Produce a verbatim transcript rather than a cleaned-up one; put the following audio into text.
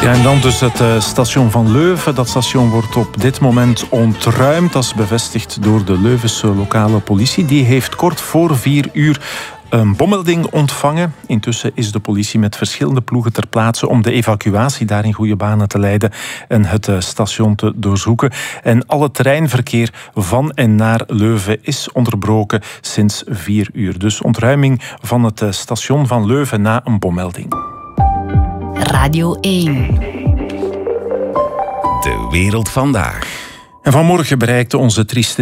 Ja, en dan dus het uh, station van Leuven. Dat station wordt op dit moment ontruimd. Dat is bevestigd door de Leuvense lokale politie. Die heeft kort voor vier uur een bommelding ontvangen. Intussen is de politie met verschillende ploegen ter plaatse om de evacuatie daar in goede banen te leiden en het uh, station te doorzoeken. En al het treinverkeer van en naar Leuven is onderbroken sinds vier uur. Dus ontruiming van het uh, station van Leuven na een bommelding. Radio één. De wereld vandaag. En vanmorgen bereikte onze trieste